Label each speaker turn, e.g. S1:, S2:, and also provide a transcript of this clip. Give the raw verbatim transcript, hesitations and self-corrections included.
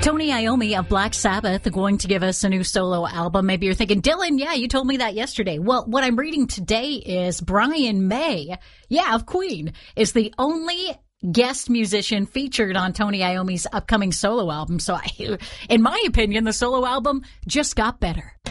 S1: Tony Iommi of Black Sabbath going to give us a new solo album. Maybe you're thinking, Dylan, yeah, you told me that yesterday. Well, what I'm reading today is Brian May, yeah, of Queen, is the only guest musician featured on Tony Iommi's upcoming solo album. So I, in my opinion, the solo album just got better.